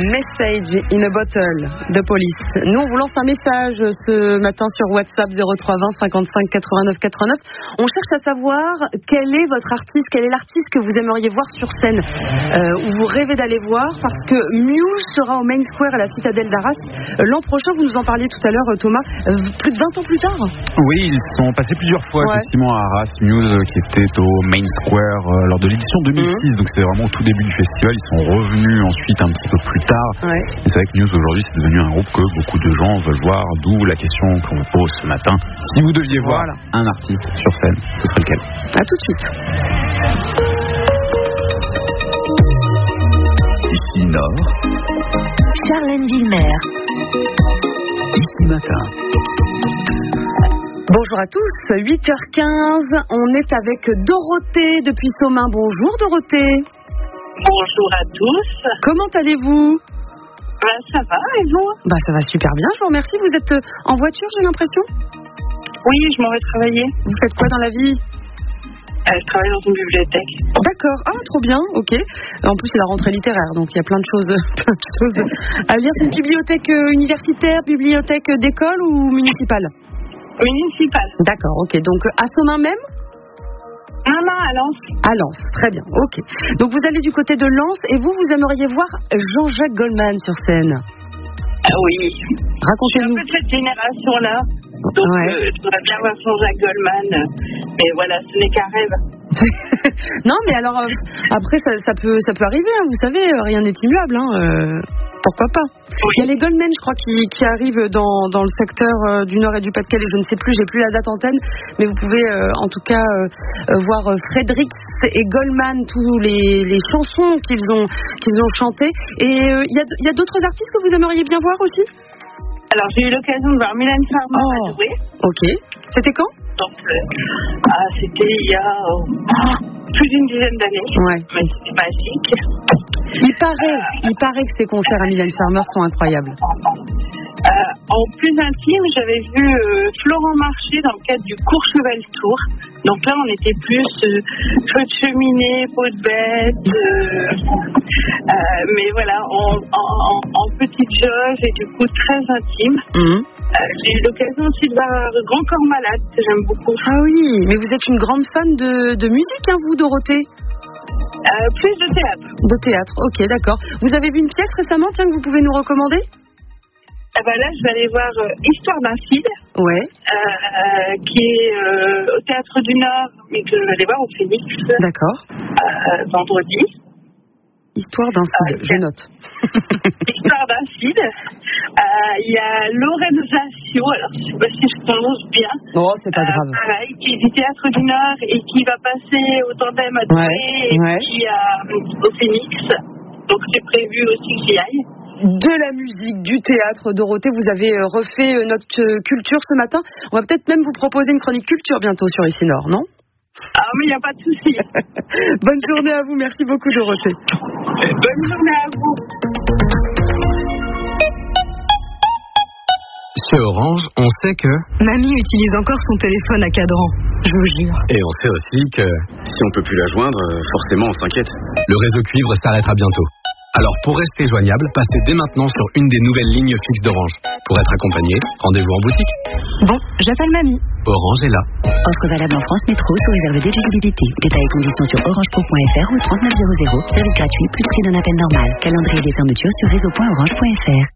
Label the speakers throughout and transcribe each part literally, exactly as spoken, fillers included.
Speaker 1: Message in a Bottle de Police. Nous, on vous lance un message ce matin sur WhatsApp zéro trois vingt cinquante-cinq quatre-vingt-neuf quatre-vingt-neuf. On cherche à savoir quel est votre artiste, quel est l'artiste que vous aimeriez voir sur scène, euh, ou vous rêvez d'aller voir, parce que Muse sera au Main Square à la Citadelle d'Arras l'an prochain. Vous nous en parliez tout à l'heure, Thomas, plus de vingt ans plus tard.
Speaker 2: Oui, ils sont passés plusieurs fois ouais. effectivement à Arras. Muse qui était au Main Square euh, lors de l'édition deux mille six, mmh. donc c'était vraiment au tout début du festival. Ils sont revenus ensuite un petit peu plus tard. Ouais. Et c'est vrai que Muse aujourd'hui c'est devenu un groupe que beaucoup de gens veulent voir, d'où la question qu'on vous pose ce matin. Si vous deviez voir voilà. un artiste sur scène, ce serait lequel?
Speaker 1: À tout de suite.
Speaker 3: Ici Nord,
Speaker 4: Charlène Villemer.
Speaker 3: Ici Matin.
Speaker 1: Bonjour à tous, huit heures quinze, on est avec Dorothée depuis Somain. Bonjour Dorothée.
Speaker 5: Bonjour à tous.
Speaker 1: Comment allez-vous?
Speaker 5: Ben, ça va, et vous?
Speaker 1: Bah, ça va super bien, je vous remercie. Vous êtes en voiture, j'ai l'impression?
Speaker 5: Oui, je m'en vais travailler.
Speaker 1: Vous faites quoi dans la vie?
Speaker 5: euh, Je travaille dans une bibliothèque.
Speaker 1: D'accord, ah trop bien, ok. En plus c'est la rentrée littéraire, donc il y a plein de choses, plein de choses à lire. C'est une bibliothèque universitaire, bibliothèque d'école ou municipale?
Speaker 5: Municipale.
Speaker 1: D'accord, ok. Donc à Somain même?
Speaker 5: Non, non, à Lens.
Speaker 1: À Lens, très bien, ok. Donc vous allez du côté de Lens et vous, vous aimeriez voir Jean-Jacques Goldman sur scène?
Speaker 5: Ah oui.
Speaker 1: Racontez-nous.
Speaker 5: Je suis un peu de cette génération-là. Donc ouais. euh, je voudrais bien voir Jean-Jacques Goldman. Mais voilà, ce n'est qu'un rêve.
Speaker 1: Non, mais alors, euh, après, ça, ça, peut, ça peut arriver, hein, vous savez, rien n'est immuable. Hein, euh, pourquoi pas? Oui. Il y a les Goldman, je crois, qui, qui arrivent dans, dans le secteur euh, du Nord et du Pas-de-Calais. Je ne sais plus, j'ai plus la date antenne, mais vous pouvez euh, en tout cas euh, euh, voir Frédéric et Goldman, tous les, les chansons qu'ils ont, qu'ils ont chantées. Et il euh, y a, y a d'autres artistes que vous aimeriez bien voir aussi?
Speaker 5: Alors, j'ai eu l'occasion de voir Mylène Farmer
Speaker 1: oh.
Speaker 5: à jouer.
Speaker 1: Ok. C'était quand?
Speaker 5: Donc, euh, ah, c'était il y a euh, plus d'une dizaine d'années.
Speaker 1: Ouais.
Speaker 5: Mais c'était magique.
Speaker 1: Il paraît, il paraît que ces concerts à Mylène Farmer sont incroyables.
Speaker 5: Euh, en plus intime, j'avais vu euh, Florent Marché dans le cadre du Courchevel Tour. Donc là, on était plus euh, feu de cheminée, peau de bête, euh, euh, mais voilà, en, en, en petite jauge et du coup très intime. Mmh. Euh, j'ai eu l'occasion aussi de voir Grand Corps Malade, que j'aime beaucoup.
Speaker 1: Ah oui, mais vous êtes une grande fan de, de musique, hein, vous, Dorothée?
Speaker 5: euh, Plus de théâtre.
Speaker 1: De théâtre, ok, d'accord. Vous avez vu une pièce récemment, tiens, que vous pouvez nous recommander?
Speaker 5: Ah bah là, je vais aller voir euh, Histoire d'un cid,
Speaker 1: ouais.
Speaker 5: euh, qui est euh, au Théâtre du Nord, mais que je vais aller voir au Phénix.
Speaker 1: D'accord.
Speaker 5: Euh, vendredi.
Speaker 1: Histoire d'un cid, euh, je note.
Speaker 5: Histoire d'un cid. Il euh, y a Lorenzaccio, alors je ne sais pas si je prononce bien.
Speaker 1: Oh, c'est pas euh, grave.
Speaker 5: Pareil, qui est du Théâtre du Nord et qui va passer au Tandem à Douai ouais. et ouais. puis euh, au Phénix. Donc c'est prévu aussi que j'y aille.
Speaker 1: De la musique, du théâtre, Dorothée, vous avez refait notre culture ce matin. On va peut-être même vous proposer une chronique culture bientôt sur Ici Nord, non?
Speaker 5: Ah, mais il n'y a pas de souci.
Speaker 1: Bonne journée à vous, merci beaucoup Dorothée.
Speaker 5: Bonne journée à vous.
Speaker 6: Chez Orange, on sait que...
Speaker 7: Mamie utilise encore son téléphone à cadran, je vous jure.
Speaker 6: Et on sait aussi que...
Speaker 8: Si on peut plus la joindre, forcément on s'inquiète.
Speaker 6: Le réseau cuivre s'arrêtera bientôt. Alors pour rester joignable, passez dès maintenant sur une des nouvelles lignes fixes d'Orange. Pour être accompagné, rendez-vous en boutique.
Speaker 7: Bon, j'appelle mamie.
Speaker 6: Orange est là.
Speaker 4: Offre valable en France Métro sous réserve d'éligibilité. Détails et conditions sur orangepro point f r ou trente-neuf zéro zéro. Service gratuit plus prix d'un appel normal. Calendrier des fermetures sur réseau point orange point f r.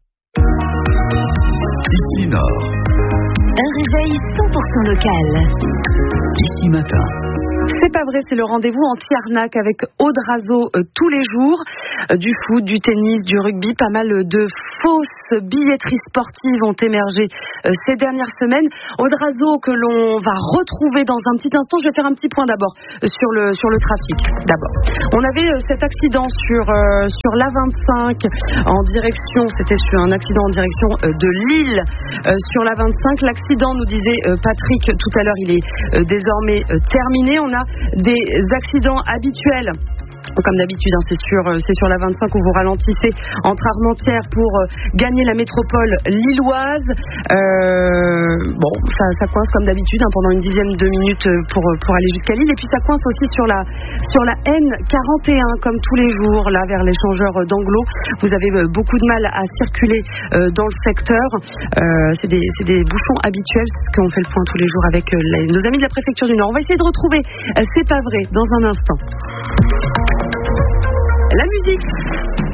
Speaker 3: Ici Nord.
Speaker 4: Un réveil cent pour cent local.
Speaker 3: Ici Matin.
Speaker 1: C'est pas vrai, c'est le rendez-vous anti-arnaque avec Aude Razo euh, tous les jours. Euh, du foot, du tennis, du rugby, pas mal de fausses billetteries sportives ont émergé euh, ces dernières semaines. Aude Razo que l'on va retrouver dans un petit instant. Je vais faire un petit point d'abord euh, sur le sur le trafic. D'abord, on avait euh, cet accident sur euh, sur l'A vingt-cinq en direction, c'était sur un accident en direction euh, de Lille euh, sur l'A vingt-cinq. L'accident, nous disait euh, Patrick tout à l'heure, il est euh, désormais euh, terminé. On a des accidents habituels Comme d'habitude, hein, c'est sur c'est sur la vingt-cinq où vous ralentissez entre Armentières pour euh, gagner la métropole lilloise. Euh, bon, ça, ça coince comme d'habitude hein, pendant une dizaine de minutes pour pour aller jusqu'à Lille. Et puis ça coince aussi sur la sur la N quarante et un comme tous les jours là vers l'échangeur d'Anglo. Vous avez euh, beaucoup de mal à circuler euh, dans le secteur. Euh, c'est des c'est des bouchons habituels, c'est qu'on fait le point tous les jours avec euh, les, nos amis de la préfecture du Nord. On va essayer de retrouver euh, C'est pas vrai dans un instant. La musique.